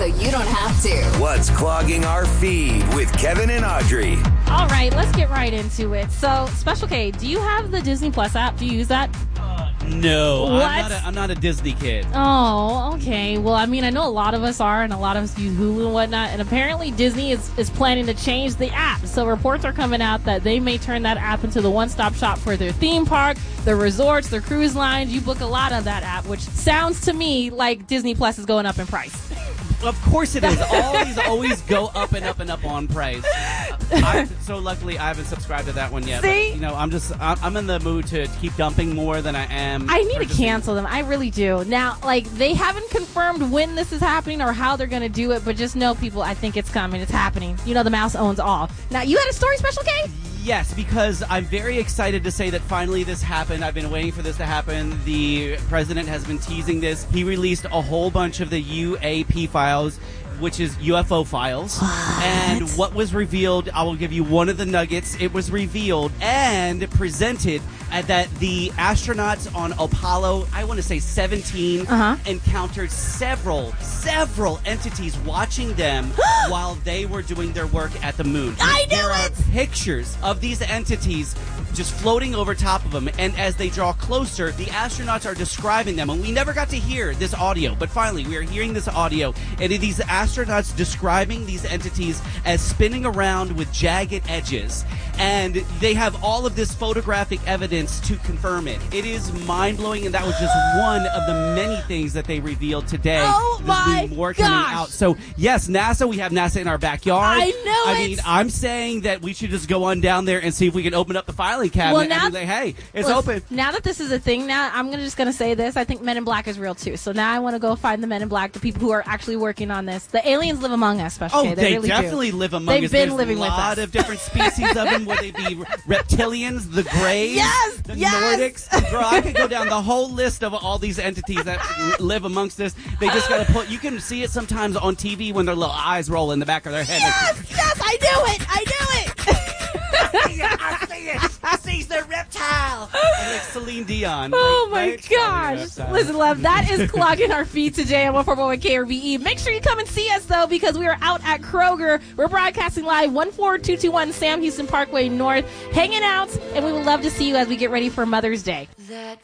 you don't have to. What's clogging our feed with Kevin and Audrey? All right, let's get right into it. So, Special K, do you have the Disney Plus app? Do you use that? No, What? I'm not a Disney kid. Oh, okay. Well, I mean, I know a lot of us are, and a lot of us use Hulu and whatnot, and apparently Disney is planning to change the app. So reports are coming out that they may turn that app into the one-stop shop for their theme park, their resorts, their cruise lines. You book a lot on that app, which sounds to me like Disney Plus is going up in price. Of course it is. Always go up and up and up on price. So luckily, I haven't subscribed to that one yet. See? But, I'm in the mood to keep dumping more than I am. I need to cancel them. I really do. Now, they haven't confirmed when this is happening or how they're going to do it, but just know, people, I think it's coming. It's happening. You know, the mouse owns all. Now, you had a story, Special K? Yes, because I'm very excited to say that finally this happened. I've been waiting for this to happen. The president has been teasing this. He released a whole bunch of the UAP files, which is UFO files. What? And what was revealed, I will give you one of the nuggets. It was revealed and presented that the astronauts on Apollo, I want to say 17, encountered several entities watching them while they were doing their work at the moon. There are pictures of these entities just floating over top of them, and as they draw closer, the astronauts are describing them, and we never got to hear this audio, but finally we are hearing this audio, and these astronauts describing these entities as spinning around with jagged edges, and they have all of this photographic evidence to confirm it. It is mind-blowing, and that was just one of the many things that they revealed today. Oh my more coming out. So yes, NASA, we have NASA in our backyard. I mean, I'm saying that we should just go on down there and see if we can open up the filing cabinet and be like, hey, it's open. Now that this is a thing, I'm just going to say this. I think Men in Black is real, too. So now I want to go find the Men in Black, the people who are actually working on this. The aliens live among us, especially. They really definitely live among us. They've been living with us. There's a lot of different species of them, whether they be reptilians, the Greys, the Nordics. Girl, I could go down the whole list of all these entities that live amongst us. They just got to you can see it sometimes on TV when their little eyes roll in the back of their head. Yes, I knew it. I see the reptile. Like Celine Dion. Oh my gosh. Listen, love, that is clogging our feed today on 141 KRBE. Make sure you come and see us, though, because we are out at Kroger. We're broadcasting live 14221 Sam Houston Parkway North, hanging out, and we would love to see you as we get ready for Mother's Day.